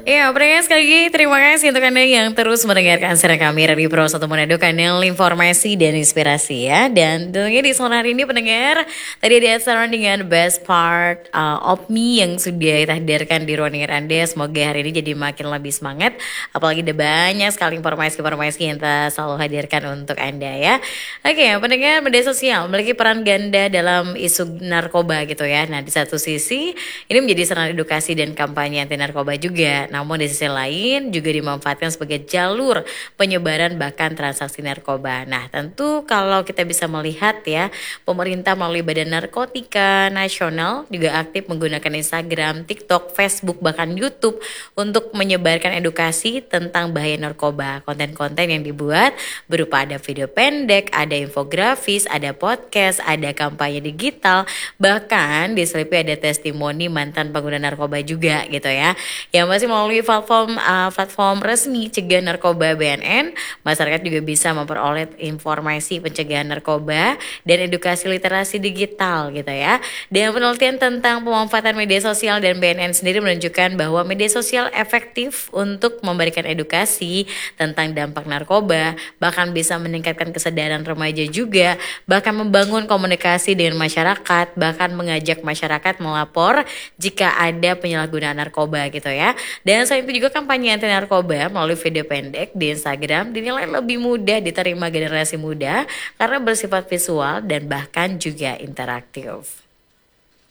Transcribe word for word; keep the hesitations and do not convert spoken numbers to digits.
Ya, pendengar sekali lagi terima kasih untuk Anda yang terus mendengarkan siaran kami Radio Pro satu Manado, kanal informasi dan inspirasi ya. Dan tentunya di sore hari ini pendengar, tadi ada saran dengan best part uh, of me yang sudah kita hadirkan di ruang dengar Anda. Semoga hari ini jadi makin lebih semangat. Apalagi ada banyak sekali informasi-informasi yang kita selalu hadirkan untuk Anda ya. Oke, pendengar, media sosial memiliki peran ganda dalam isu narkoba gitu ya. Nah, di satu sisi ini menjadi sarana edukasi dan kampanye anti narkoba juga. Namun di sisi lain juga dimanfaatkan sebagai jalur penyebaran bahkan transaksi narkoba. Nah, tentu kalau kita bisa melihat ya, pemerintah melalui Badan Narkotika Nasional juga aktif menggunakan Instagram, TikTok, Facebook, bahkan YouTube untuk menyebarkan edukasi tentang bahaya narkoba. Konten-konten yang dibuat berupa ada video pendek, ada infografis, ada podcast, ada kampanye digital, bahkan diselipi ada testimoni mantan pengguna narkoba juga gitu ya. Yang masih melalui platform uh, platform resmi cegah narkoba B N N, masyarakat juga bisa memperoleh informasi pencegahan narkoba dan edukasi literasi digital gitu ya. Dan penelitian tentang pemanfaatan media sosial dan B N N sendiri menunjukkan bahwa media sosial efektif untuk memberikan edukasi tentang dampak narkoba, bahkan bisa meningkatkan kesadaran remaja juga, bahkan membangun komunikasi dengan masyarakat, bahkan mengajak masyarakat melapor jika ada penyalahgunaan narkoba gitu ya. Dan selain itu juga kampanye anti narkoba melalui video pendek di Instagram dinilai lebih mudah diterima generasi muda karena bersifat visual dan bahkan juga interaktif.